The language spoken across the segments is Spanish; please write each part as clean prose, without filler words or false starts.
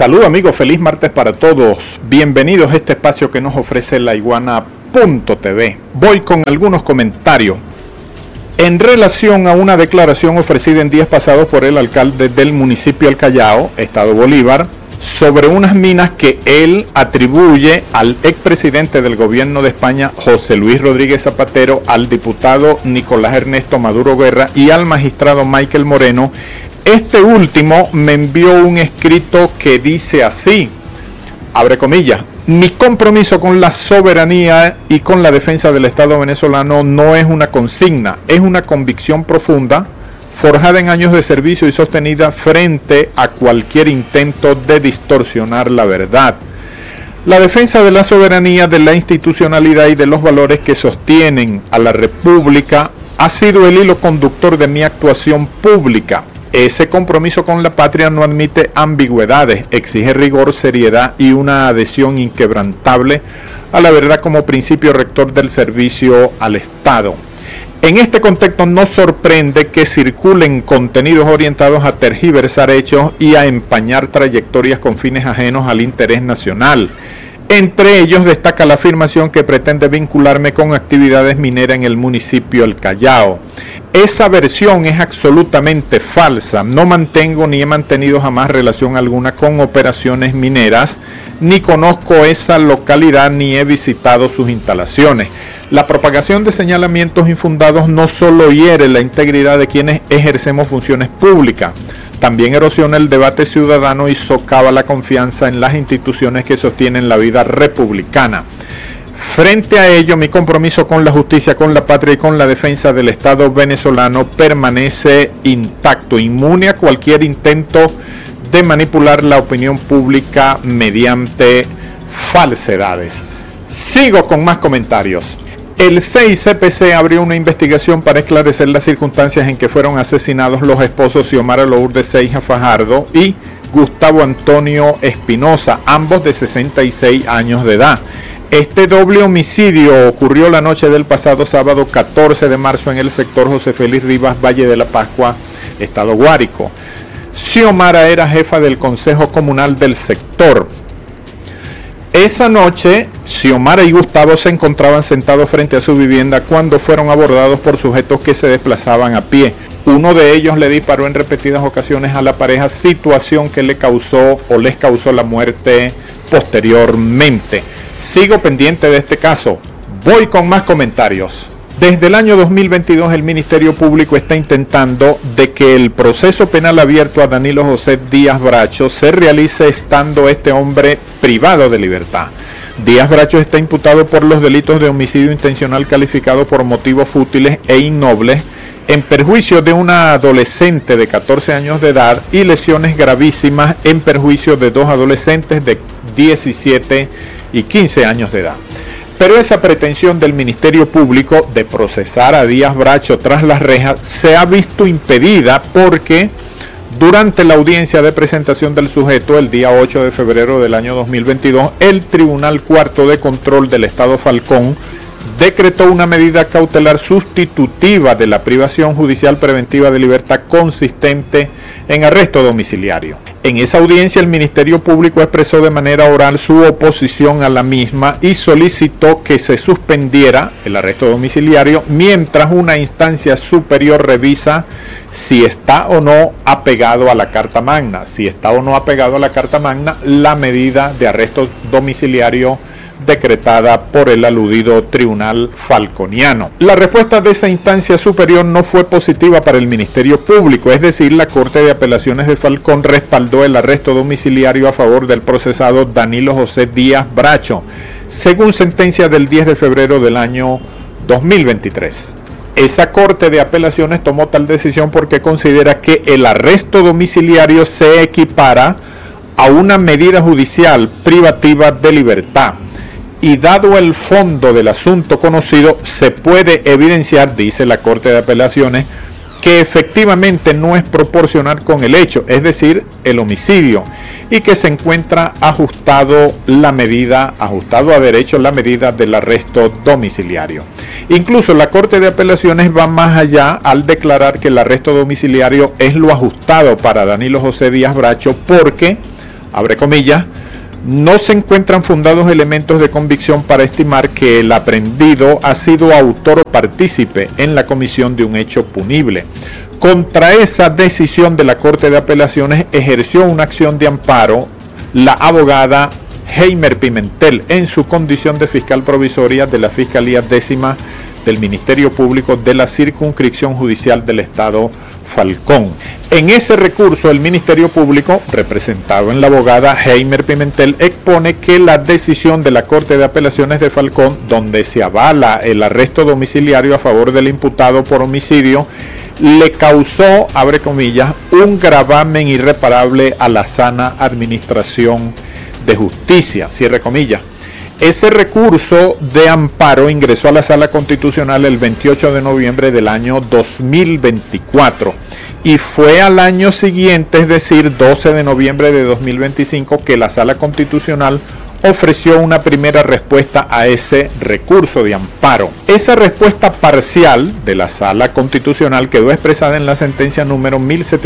Salud amigos, feliz martes para todos. Bienvenidos a este espacio que nos ofrece laiguana.tv. Voy con algunos comentarios en relación a una declaración ofrecida en días pasados por el alcalde del municipio El Callao, Estado Bolívar, sobre unas minas que él atribuye al expresidente del gobierno de España, José Luis Rodríguez Zapatero, al diputado Nicolás Ernesto Maduro Guerra y al magistrado Michael Moreno. Este último me envió un escrito que dice así, abre comillas: mi compromiso con la soberanía y con la defensa del Estado venezolano no es una consigna, es una convicción profunda, forjada en años de servicio y sostenida frente a cualquier intento de distorsionar la verdad. La defensa de la soberanía, de la institucionalidad y de los valores que sostienen a la República ha sido el hilo conductor de mi actuación pública. Ese compromiso con la patria no admite ambigüedades, exige rigor, seriedad y una adhesión inquebrantable a la verdad como principio rector del servicio al Estado. En este contexto no sorprende que circulen contenidos orientados a tergiversar hechos y a empañar trayectorias con fines ajenos al interés nacional. Entre ellos destaca la afirmación que pretende vincularme con actividades mineras en el municipio El Callao. Esa versión es absolutamente falsa. No mantengo ni he mantenido jamás relación alguna con operaciones mineras, ni conozco esa localidad ni he visitado sus instalaciones. La propagación de señalamientos infundados no solo hiere la integridad de quienes ejercemos funciones públicas, también erosiona el debate ciudadano y socava la confianza en las instituciones que sostienen la vida republicana. Frente a ello, mi compromiso con la justicia, con la patria y con la defensa del Estado venezolano permanece intacto, inmune a cualquier intento de manipular la opinión pública mediante falsedades. Sigo con más comentarios. El CICPC abrió una investigación para esclarecer las circunstancias en que fueron asesinados los esposos Xiomara Lourdes Seija Fajardo y Gustavo Antonio Espinosa, ambos de 66 años de edad. Este doble homicidio ocurrió la noche del pasado sábado 14 de marzo en el sector José Félix Rivas, Valle de la Pascua, Estado Guárico. Xiomara era jefa del Consejo Comunal del sector. Esa noche, Xiomara y Gustavo se encontraban sentados frente a su vivienda cuando fueron abordados por sujetos que se desplazaban a pie. Uno de ellos le disparó en repetidas ocasiones a la pareja, situación que les causó la muerte posteriormente. Sigo pendiente de este caso. Voy con más comentarios. Desde el año 2022 el Ministerio Público está intentando de que el proceso penal abierto a Danilo José Díaz Bracho se realice estando este hombre privado de libertad. Díaz Bracho está imputado por los delitos de homicidio intencional calificado por motivos fútiles e innobles en perjuicio de una adolescente de 14 años de edad y lesiones gravísimas en perjuicio de dos adolescentes de 17 y 15 años de edad. Pero esa pretensión del Ministerio Público de procesar a Díaz Bracho tras las rejas se ha visto impedida porque durante la audiencia de presentación del sujeto el día 8 de febrero del año 2022, el Tribunal Cuarto de Control del Estado Falcón decretó una medida cautelar sustitutiva de la privación judicial preventiva de libertad consistente en arresto domiciliario. En esa audiencia el Ministerio Público expresó de manera oral su oposición a la misma y solicitó que se suspendiera el arresto domiciliario mientras una instancia superior revisa si está o no apegado a la Carta Magna. Si está o no apegado a la Carta Magna, la medida de arresto domiciliario decretada por el aludido tribunal falconiano. La respuesta de esa instancia superior no fue positiva para el Ministerio Público, es decir, la Corte de Apelaciones de Falcón respaldó el arresto domiciliario a favor del procesado Danilo José Díaz Bracho, según sentencia del 10 de febrero del año 2023. Esa Corte de Apelaciones tomó tal decisión porque considera que el arresto domiciliario se equipara a una medida judicial privativa de libertad. Y dado el fondo del asunto conocido, se puede evidenciar, dice la Corte de Apelaciones, que efectivamente no es proporcional con el hecho, es decir, el homicidio, y que se encuentra ajustado a derecho la medida del arresto domiciliario. Incluso la Corte de Apelaciones va más allá al declarar que el arresto domiciliario es lo ajustado para Danilo José Díaz Bracho porque abre comillas, no se encuentran fundados elementos de convicción para estimar que el aprehendido ha sido autor o partícipe en la comisión de un hecho punible. Contra esa decisión de la Corte de Apelaciones ejerció una acción de amparo la abogada Heimer Pimentel en su condición de fiscal provisoria de la Fiscalía Décima del Ministerio Público de la Circunscripción Judicial del Estado Falcón. En ese recurso, el Ministerio Público, representado en la abogada Heimer Pimentel, expone que la decisión de la Corte de Apelaciones de Falcón, donde se avala el arresto domiciliario a favor del imputado por homicidio, le causó, abre comillas, un gravamen irreparable a la sana administración de justicia, cierre comillas. Ese recurso de amparo ingresó a la Sala Constitucional el 28 de noviembre del año 2024 y fue al año siguiente, es decir, 12 de noviembre de 2025, que la Sala Constitucional ofreció una primera respuesta a ese recurso de amparo. Esa respuesta parcial de la Sala Constitucional quedó expresada en la sentencia número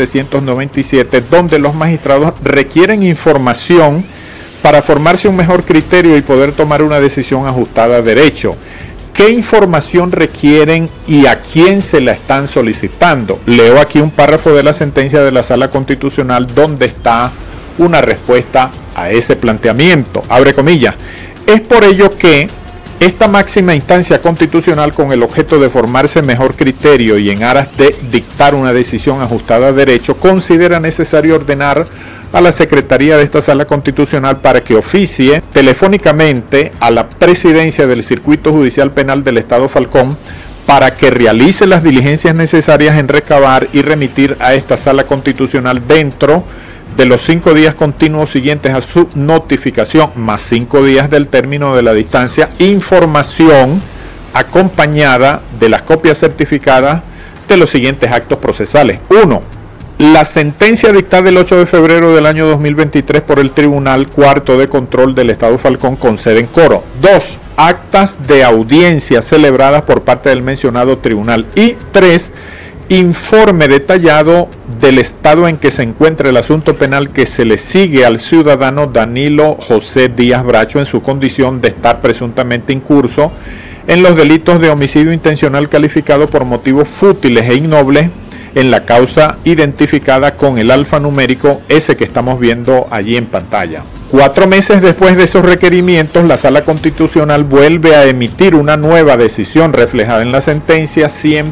1797, donde los magistrados requieren información para formarse un mejor criterio y poder tomar una decisión ajustada a derecho. ¿Qué información requieren y a quién se la están solicitando? Leo aquí un párrafo de la sentencia de la Sala Constitucional donde está una respuesta a ese planteamiento. Abre comillas. Es por ello que esta máxima instancia constitucional, con el objeto de formarse mejor criterio y en aras de dictar una decisión ajustada a derecho, considera necesario ordenar a la Secretaría de esta Sala Constitucional para que oficie telefónicamente a la Presidencia del Circuito Judicial Penal del Estado Falcón para que realice las diligencias necesarias en recabar y remitir a esta Sala Constitucional dentro de los 5 días continuos siguientes a su notificación, más 5 días del término de la distancia, información acompañada de las copias certificadas de los siguientes actos procesales. 1. La sentencia dictada el 8 de febrero del año 2023 por el Tribunal Cuarto de Control del Estado Falcón con sede en Coro. 2. Actas de audiencia celebradas por parte del mencionado tribunal. Y 3. Informe detallado del estado en que se encuentra el asunto penal que se le sigue al ciudadano Danilo José Díaz Bracho en su condición de estar presuntamente incurso en los delitos de homicidio intencional calificado por motivos fútiles e innobles en la causa identificada con el alfanumérico ese que estamos viendo allí en pantalla. 4 meses después de esos requerimientos, la Sala Constitucional vuelve a emitir una nueva decisión reflejada en la sentencia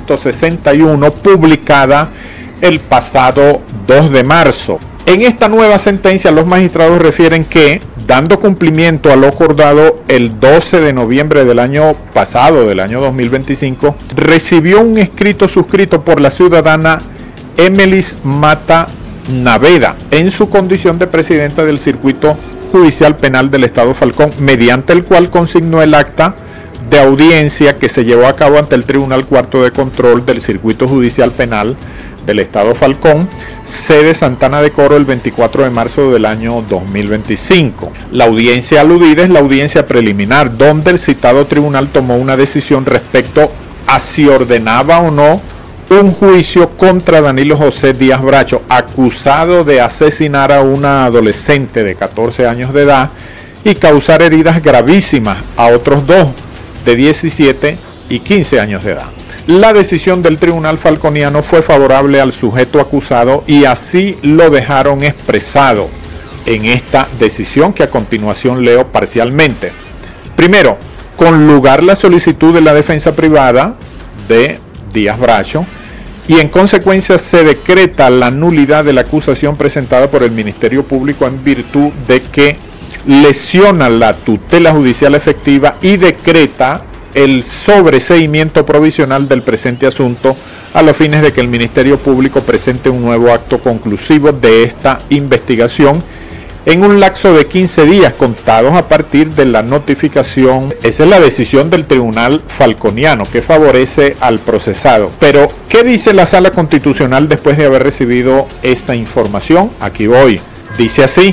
161 publicada el pasado 2 de marzo. En esta nueva sentencia los magistrados refieren que, dando cumplimiento a lo acordado el 12 de noviembre del año pasado, del año 2025, recibió un escrito suscrito por la ciudadana Emelis Mata Naveda en su condición de presidenta del Circuito Judicial Penal del Estado Falcón, mediante el cual consignó el acta de audiencia que se llevó a cabo ante el Tribunal Cuarto de Control del Circuito Judicial Penal del Estado Falcón, sede Santana de Coro, el 24 de marzo del año 2025. La audiencia aludida es la audiencia preliminar, donde el citado tribunal tomó una decisión respecto a si ordenaba o no un juicio contra Danilo José Díaz Bracho, acusado de asesinar a una adolescente de 14 años de edad y causar heridas gravísimas a otros 2 de 17 y 15 años de edad. La decisión del tribunal falconiano fue favorable al sujeto acusado y así lo dejaron expresado en esta decisión que a continuación leo parcialmente. Primero, con lugar la solicitud de la defensa privada de Díaz Bracho y en consecuencia se decreta la nulidad de la acusación presentada por el Ministerio Público en virtud de que lesiona la tutela judicial efectiva y decreta el sobreseimiento provisional del presente asunto a los fines de que el Ministerio Público presente un nuevo acto conclusivo de esta investigación en un lapso de 15 días contados a partir de la notificación. Esa es la decisión del tribunal falconiano que favorece al procesado. Pero, ¿qué dice la Sala Constitucional después de haber recibido esta información? Aquí voy. Dice así: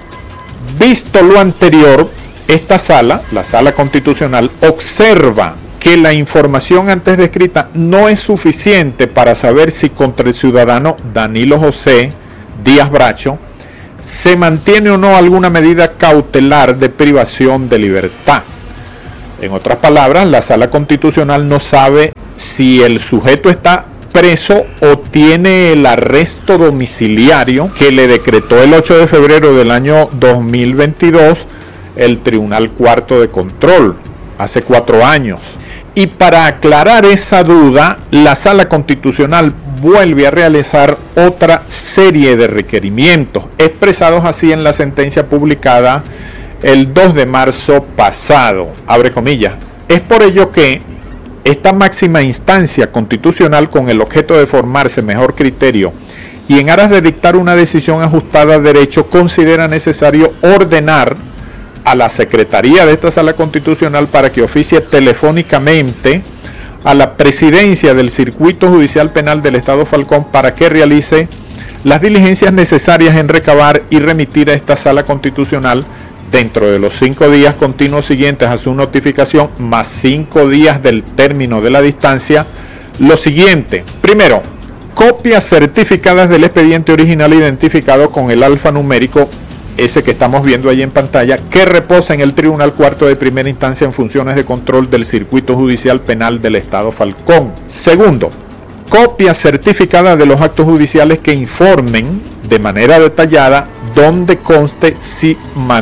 visto lo anterior, esta sala, la Sala Constitucional, observa que la información antes descrita no es suficiente para saber si contra el ciudadano Danilo José Díaz Bracho ¿Se mantiene o no alguna medida cautelar de privación de libertad? En otras palabras, la Sala Constitucional no sabe si el sujeto está preso o tiene el arresto domiciliario que le decretó el 8 de febrero del año 2022 el Tribunal Cuarto de Control, hace 4 años. Y para aclarar esa duda, la Sala Constitucional vuelve a realizar otra serie de requerimientos, expresados así en la sentencia publicada el 2 de marzo pasado. Abre comillas. Es por ello que esta máxima instancia constitucional, con el objeto de formarse mejor criterio y en aras de dictar una decisión ajustada a derecho, considera necesario ordenar a la Secretaría de esta Sala Constitucional para que oficie telefónicamente a la Presidencia del Circuito Judicial Penal del Estado Falcón para que realice las diligencias necesarias en recabar y remitir a esta Sala Constitucional dentro de los 5 días continuos siguientes a su notificación, más 5 días del término de la distancia, lo siguiente. Primero, copias certificadas del expediente original identificado con el alfanumérico, ese que estamos viendo ahí en pantalla, que reposa en el Tribunal Cuarto de Primera Instancia en funciones de control del Circuito Judicial Penal del Estado Falcón. Segundo, copias certificadas de los actos judiciales que informen de manera detallada donde conste si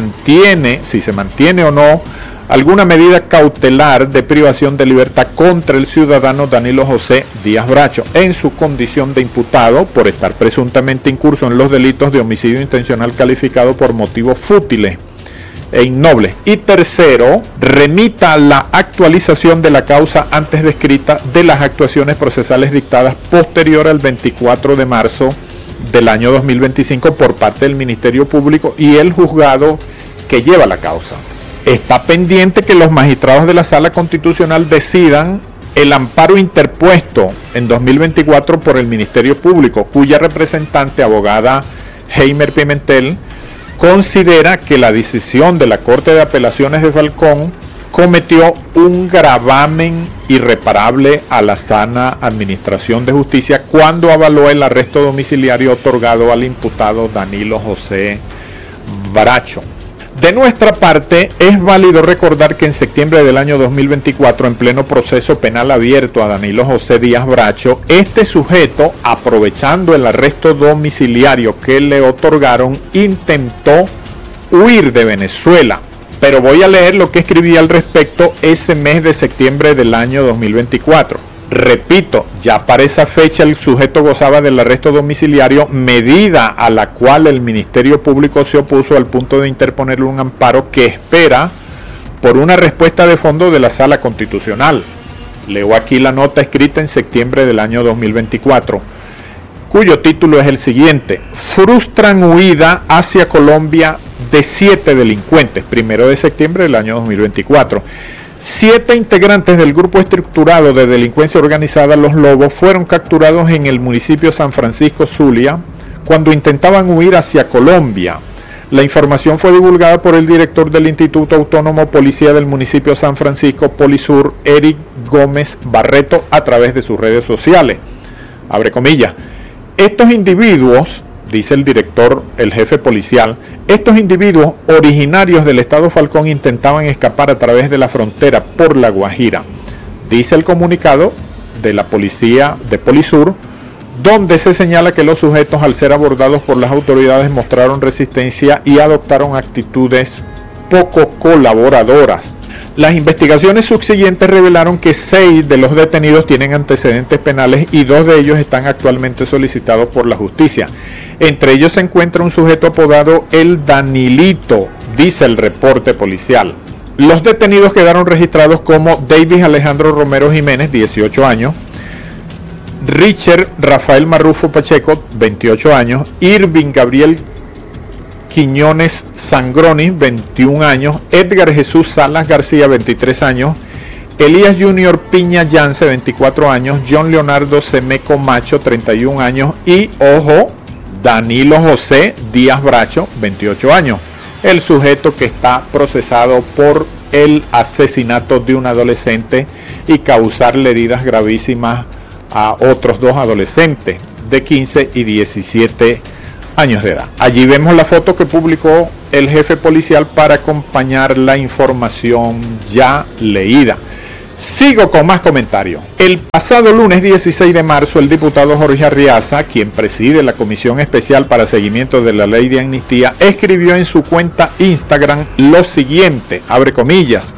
se mantiene o no alguna medida cautelar de privación de libertad contra el ciudadano Danilo José Díaz Bracho en su condición de imputado por estar presuntamente incurso en los delitos de homicidio intencional calificado por motivos fútiles e innobles. Y tercero, remita la actualización de la causa antes descrita de las actuaciones procesales dictadas posterior al 24 de marzo del año 2025 por parte del Ministerio Público y el juzgado que lleva la causa. Está pendiente que los magistrados de la Sala Constitucional decidan el amparo interpuesto en 2024 por el Ministerio Público, cuya representante, abogada Heimer Pimentel, considera que la decisión de la Corte de Apelaciones de Falcón cometió un gravamen irreparable a la sana administración de justicia cuando avaló el arresto domiciliario otorgado al imputado Danilo José Bracho. De nuestra parte, es válido recordar que en septiembre del año 2024, en pleno proceso penal abierto a Danilo José Díaz Bracho, este sujeto, aprovechando el arresto domiciliario que le otorgaron, intentó huir de Venezuela. Pero voy a leer lo que escribí al respecto ese mes de septiembre del año 2024. Repito, ya para esa fecha el sujeto gozaba del arresto domiciliario, medida a la cual el Ministerio Público se opuso al punto de interponerle un amparo que espera por una respuesta de fondo de la Sala Constitucional. Leo aquí la nota escrita en septiembre del año 2024, cuyo título es el siguiente: frustran huida hacia Colombia de 7 delincuentes, 1 de septiembre del año 2024. 7 integrantes del grupo estructurado de delincuencia organizada Los Lobos fueron capturados en el municipio San Francisco Zulia cuando intentaban huir hacia Colombia. La información fue divulgada por el director del Instituto Autónomo Policía del municipio San Francisco, Polisur, Eric Gómez Barreto, a través de sus redes sociales. Abre comillas. Estos individuos, dice el director, el jefe policial, estos individuos originarios del estado Falcón intentaban escapar a través de la frontera por La Guajira, dice el comunicado de la policía de Polisur, donde se señala que los sujetos, al ser abordados por las autoridades, mostraron resistencia y adoptaron actitudes poco colaboradoras. Las investigaciones subsiguientes revelaron que 6 de los detenidos tienen antecedentes penales y 2 de ellos están actualmente solicitados por la justicia. Entre ellos se encuentra un sujeto apodado El Danilito, dice el reporte policial. Los detenidos quedaron registrados como David Alejandro Romero Jiménez, 18 años, Richard Rafael Marrufo Pacheco, 28 años, Irving Gabriel Quiñones Sangroni, 21 años, Edgar Jesús Salas García, 23 años, Elías Junior Piña Yance, 24 años, John Leonardo Semeco Macho, 31 años y, ojo, Danilo José Díaz Bracho, 28 años, el sujeto que está procesado por el asesinato de un adolescente y causarle heridas gravísimas a otros 2 adolescentes de 15 y 17 años de edad. Allí vemos la foto que publicó el jefe policial para acompañar la información ya leída. Sigo con más comentarios. El pasado lunes 16 de marzo, el diputado Jorge Arriaza, quien preside la Comisión Especial para Seguimiento de la Ley de Amnistía, escribió en su cuenta Instagram lo siguiente, abre comillas: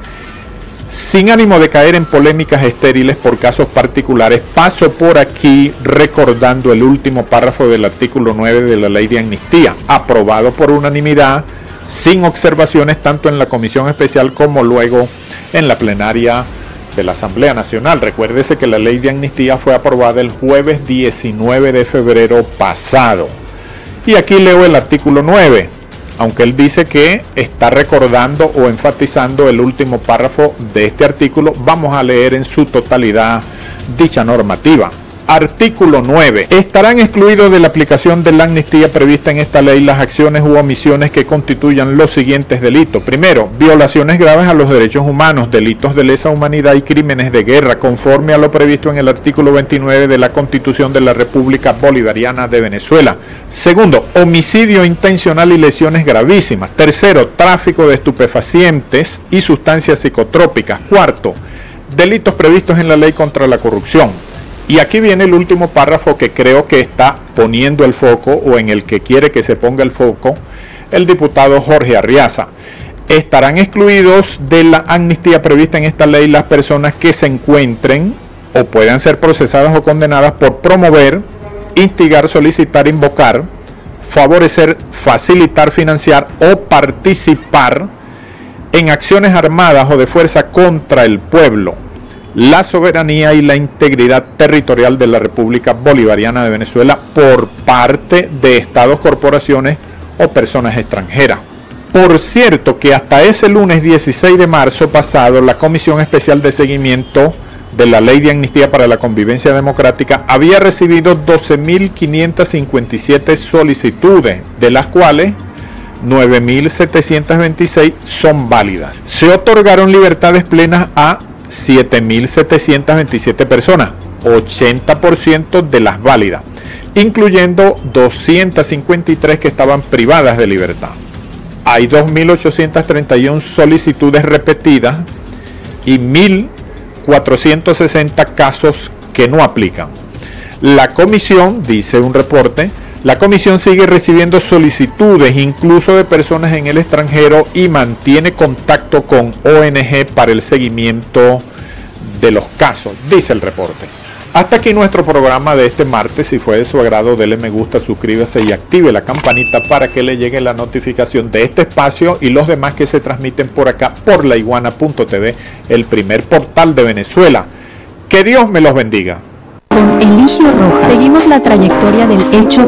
sin ánimo de caer en polémicas estériles por casos particulares, paso por aquí recordando el último párrafo del artículo 9 de la Ley de Amnistía, aprobado por unanimidad, sin observaciones tanto en la Comisión Especial como luego en la plenaria de la Asamblea Nacional. Recuérdese que la Ley de Amnistía fue aprobada el jueves 19 de febrero pasado. Y aquí leo el artículo 9. Aunque él dice que está recordando o enfatizando el último párrafo de este artículo, vamos a leer en su totalidad dicha normativa. Artículo 9. Estarán excluidos de la aplicación de la amnistía prevista en esta ley las acciones u omisiones que constituyan los siguientes delitos. Primero, violaciones graves a los derechos humanos, delitos de lesa humanidad y crímenes de guerra, conforme a lo previsto en el artículo 29 de la Constitución de la República Bolivariana de Venezuela. Segundo, homicidio intencional y lesiones gravísimas. Tercero, tráfico de estupefacientes y sustancias psicotrópicas. Cuarto, delitos previstos en la ley contra la corrupción. Y aquí viene el último párrafo que creo que está poniendo el foco, o en el que quiere que se ponga el foco, el diputado Jorge Arriaza. Estarán excluidos de la amnistía prevista en esta ley las personas que se encuentren o puedan ser procesadas o condenadas por promover, instigar, solicitar, invocar, favorecer, facilitar, financiar o participar en acciones armadas o de fuerza contra el pueblo, la soberanía y la integridad territorial de la República Bolivariana de Venezuela por parte de estados, corporaciones o personas extranjeras. Por cierto que hasta ese lunes 16 de marzo pasado, la Comisión Especial de Seguimiento de la Ley de Amnistía para la Convivencia Democrática había recibido 12.557 solicitudes, de las cuales 9.726 son válidas. Se otorgaron libertades plenas a 7.727 personas, 80% de las válidas, incluyendo 253 que estaban privadas de libertad. Hay 2.831 solicitudes repetidas y 1.460 casos que no aplican. La comisión, dice un reporte, la comisión sigue recibiendo solicitudes incluso de personas en el extranjero y mantiene contacto con ONG para el seguimiento de los casos, dice el reporte. Hasta aquí nuestro programa de este martes. Si fue de su agrado, dele me gusta, suscríbase y active la campanita para que le llegue la notificación de este espacio y los demás que se transmiten por acá por laiguana.tv, el primer portal de Venezuela. Que Dios me los bendiga. Con Eligio Rojas seguimos la trayectoria del hecho